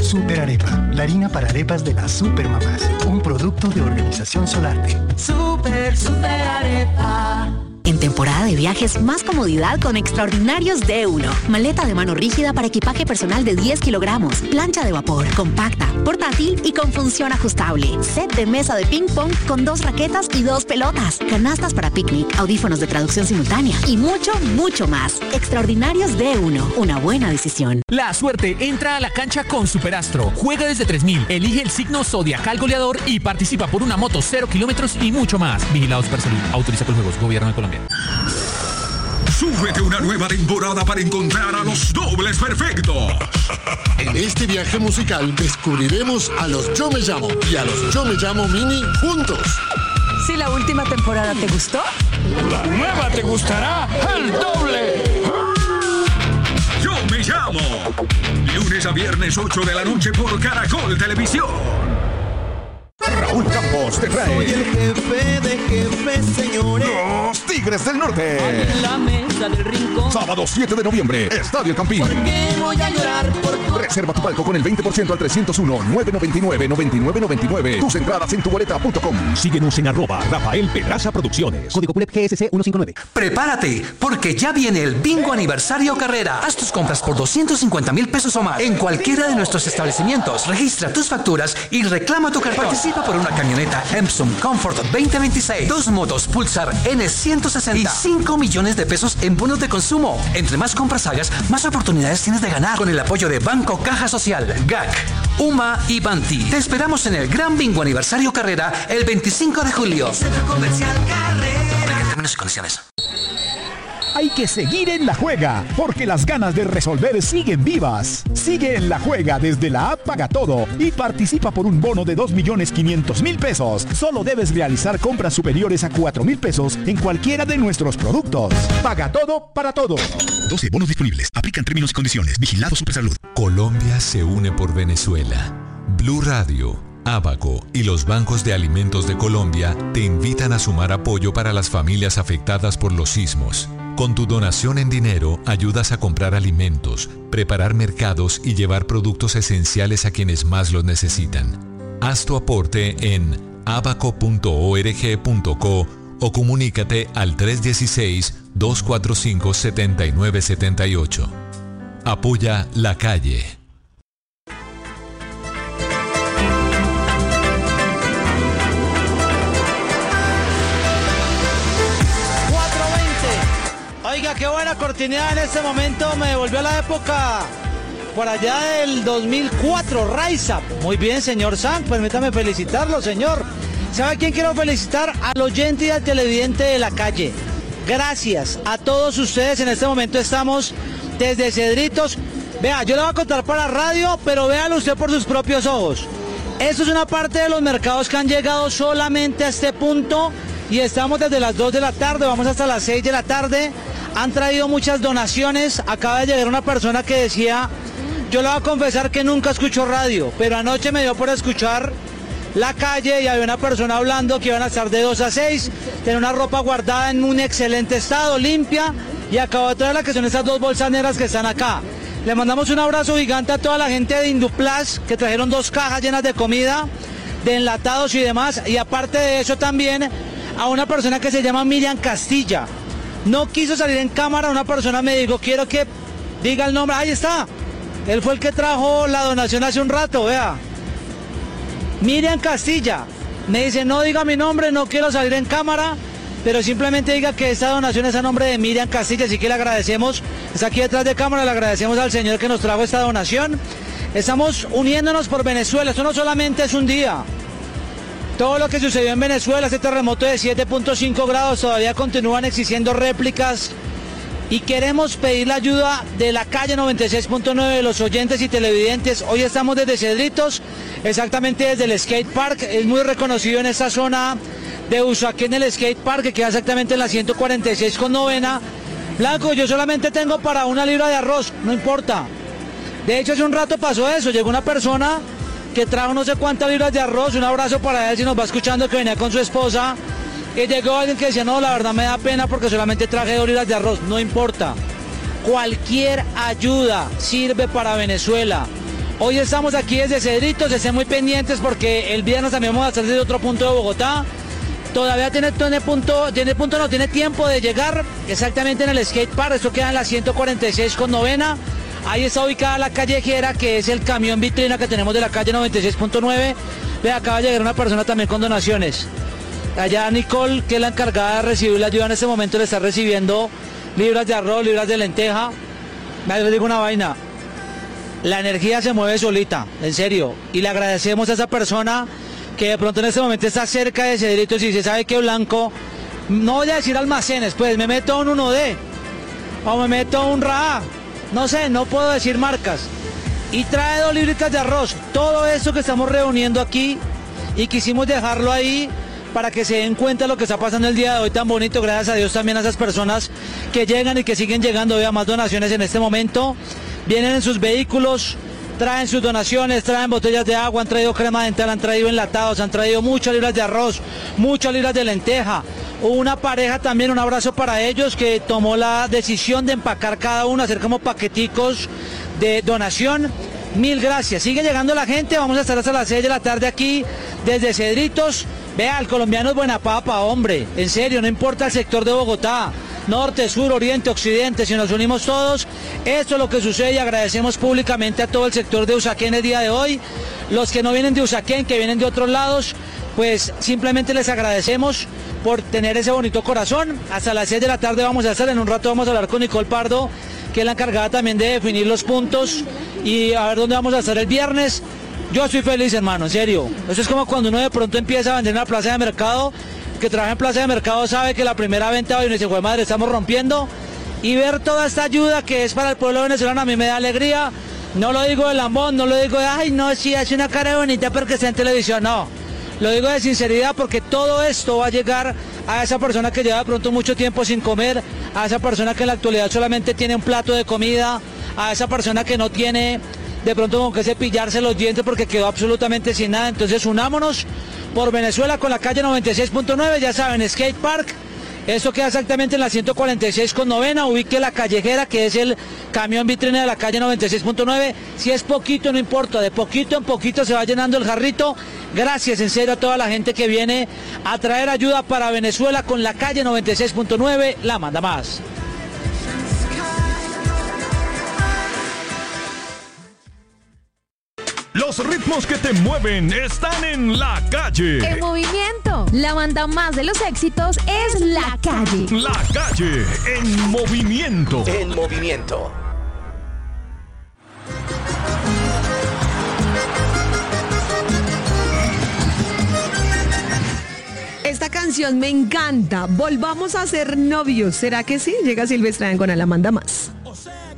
Super Arepa, la harina para arepas de las supermamás. Un producto de Organización Solarte. Super Arepa. En temporada de viajes, más comodidad con extraordinarios D1. Maleta de mano rígida para equipaje personal de 10 kilogramos. Plancha de vapor, compacta, portátil y con función ajustable. Set de mesa de ping pong con 2 raquetas y 2 pelotas. Canastas para picnic, audífonos de traducción simultánea y mucho, mucho más. Extraordinarios D1. Una buena decisión. La suerte entra a la cancha con Superastro. Juega desde 3.000, elige el signo zodiacal goleador y participa por una moto 0 kilómetros y mucho más. Vigilados por Salud. Autoriza con juegos. Gobierno de Colombia. Súbete una nueva temporada para encontrar a los dobles perfectos. En este viaje musical descubriremos a los Yo Me Llamo y a los Yo Me Llamo Mini juntos. Si la última temporada te gustó, la nueva te gustará al doble. Yo Me Llamo. Lunes a viernes 8 de la noche por Caracol Televisión. Raúl Campos te trae. Soy el jefe de jefes, señores. Los Tigres del Norte. En la mesa del rincón. Sábado 7 de noviembre, Estadio El Campín. ¿Por qué voy a llorar por tu... Reserva tu palco con el 20% al 301-999-9999. Tus entradas en tuboleta.com. Síguenos en @Rafael Pedraza Producciones. Código PULEP GSC 159. Prepárate, porque ya viene el Bingo Aniversario Carrera. Haz tus compras por 250,000 pesos o más en cualquiera de nuestros establecimientos. Registra tus facturas y reclama tu cartón. Participa por una camioneta Epson Comfort 2026, 2 motos Pulsar N160 y 5 millones de pesos en bonos de consumo. Entre más compras hagas, más oportunidades tienes de ganar. Con el apoyo de Banco Caja Social, GAC, UMA y Banti. Te esperamos en el Gran Bingo Aniversario Carrera el 25 de julio. Centro Comercial Carrera. Términos y condiciones. Hay que seguir en La Juega, porque las ganas de resolver siguen vivas. Sigue en La Juega desde la app Paga Todo y participa por un bono de 2.500.000 pesos. Solo debes realizar compras superiores a 4.000 pesos en cualquiera de nuestros productos. Paga Todo para todos. 12 bonos disponibles. Aplican términos y condiciones. Vigilado Supersalud. Colombia se une por Venezuela. Blue Radio, Abaco y los bancos de alimentos de Colombia te invitan a sumar apoyo para las familias afectadas por los sismos. Con tu donación en dinero ayudas a comprar alimentos, preparar mercados y llevar productos esenciales a quienes más los necesitan. Haz tu aporte en abaco.org.co o comunícate al 316-245-7978. Apoya La Calle. Oiga, qué buena cortinada en este momento, me devolvió a la época por allá del 2004, Rise Up. Muy bien, señor Sank, permítame felicitarlo, señor. ¿Sabe a quién quiero felicitar? Al oyente y al televidente de La Calle. Gracias a todos ustedes, en este momento estamos desde Cedritos. Vea, yo le voy a contar para radio, pero véalo usted por sus propios ojos. Esto es una parte de los mercados que han llegado solamente a este punto y estamos desde las 2 de la tarde, vamos hasta las 6 de la tarde. Han traído muchas donaciones. Acaba de llegar una persona que decía, yo le voy a confesar que nunca escucho radio, pero anoche me dio por escuchar La Calle y había una persona hablando que iban a estar de 2 a 6, tener una ropa guardada en un excelente estado, limpia, y acabo de traer la que son estas 2 bolsas negras que están acá. Le mandamos un abrazo gigante a toda la gente de Induplas que trajeron 2 cajas llenas de comida, de enlatados y demás, y aparte de eso también a una persona que se llama Miriam Castilla. No quiso salir en cámara, una persona me dijo, quiero que diga el nombre. Ahí está, él fue el que trajo la donación hace un rato, vea. Miriam Castilla, me dice, no diga mi nombre, no quiero salir en cámara, pero simplemente diga que esta donación es a nombre de Miriam Castilla, así que le agradecemos, está aquí detrás de cámara, le agradecemos al señor que nos trajo esta donación. Estamos uniéndonos por Venezuela, esto no solamente es un día. Todo lo que sucedió en Venezuela, este terremoto de 7.5 grados, todavía continúan existiendo réplicas y queremos pedir la ayuda de La Calle 96.9 de los oyentes y televidentes. Hoy estamos desde Cedritos, exactamente desde el skate park, es muy reconocido en esta zona de Usaquén, en el skate park, que queda exactamente en la 146 con novena. Blanco, yo solamente tengo para 1 libra de arroz, no importa. De hecho, hace un rato pasó eso, llegó una persona que trajo no sé cuántas libras de arroz, un abrazo para él si nos va escuchando, que venía con su esposa, y llegó alguien que decía, no, la verdad me da pena porque solamente traje 2 libras de arroz, no importa, cualquier ayuda sirve para Venezuela. Hoy estamos aquí desde Cedritos, estén muy pendientes porque el viernes también vamos a estar desde otro punto de Bogotá. Todavía tiene tiempo de llegar exactamente en el skate park. Esto queda en la 146 con novena. Ahí está ubicada la callejera, que es el camión vitrina que tenemos de la calle 96.9. Ve, acaba de llegar una persona también con donaciones. Allá Nicole, que es la encargada de recibir la ayuda en este momento, le está recibiendo libras de arroz, libras de lenteja. Les digo una vaina. La energía se mueve solita, en serio. Y le agradecemos a esa persona que de pronto en este momento está cerca de Cedritos y dice, ¿sabe qué, Blanco? No voy a decir almacenes, pues me meto a un 1D o me meto a un RAA. No sé, no puedo decir marcas. Y trae 2 libritas de arroz. Todo esto que estamos reuniendo aquí y quisimos dejarlo ahí para que se den cuenta de lo que está pasando el día de hoy tan bonito. Gracias a Dios también a esas personas que llegan y que siguen llegando. Vea, más donaciones en este momento. Vienen en sus vehículos, traen sus donaciones, traen botellas de agua, han traído crema dental, han traído enlatados, han traído muchas libras de arroz, muchas libras de lenteja. Hubo una pareja también, un abrazo para ellos, que tomó la decisión de empacar cada uno, hacer como paqueticos de donación. Mil gracias. Sigue llegando la gente, vamos a estar hasta las 6 de la tarde aquí desde Cedritos. Vea, el colombiano es buena papa, hombre. En serio, no importa el sector de Bogotá. Norte, sur, oriente, occidente, si nos unimos todos, esto es lo que sucede y agradecemos públicamente a todo el sector de Usaquén el día de hoy. Los que no vienen de Usaquén, que vienen de otros lados, pues simplemente les agradecemos por tener ese bonito corazón. Hasta las 6 de la tarde vamos a estar, en un rato vamos a hablar con Nicole Pardo, que es la encargada también de definir los puntos y a ver dónde vamos a estar el viernes. Yo estoy feliz, hermano, en serio. Eso es como cuando uno de pronto empieza a vender en la plaza de mercado. Que trabaja en plaza de mercado sabe que la primera venta hoy dice, "Jue madre, estamos rompiendo", y ver toda esta ayuda que es para el pueblo venezolano a mí me da alegría. No lo digo de lambón, no lo digo de, ay, no, sí, hace una cara bonita porque está en televisión, no. Lo digo de sinceridad porque todo esto va a llegar a esa persona que lleva de pronto mucho tiempo sin comer, a esa persona que en la actualidad solamente tiene un plato de comida, a esa persona que no tiene de pronto con que cepillarse los dientes porque quedó absolutamente sin nada. Entonces unámonos por Venezuela con la calle 96.9, ya saben, Skate Park. Esto queda exactamente en la 146 con novena. Ubique la callejera, que es el camión vitrina de la calle 96.9. Si es poquito, no importa, de poquito en poquito se va llenando el jarrito. Gracias en serio a toda la gente que viene a traer ayuda para Venezuela con la calle 96.9, la manda más. Los ritmos que te mueven están en la calle. En movimiento. La banda más de los éxitos es La Calle. La Calle en movimiento. En movimiento. Esta canción me encanta. Volvamos a ser novios. ¿Será que sí? Llega Silvestre con A la manda más.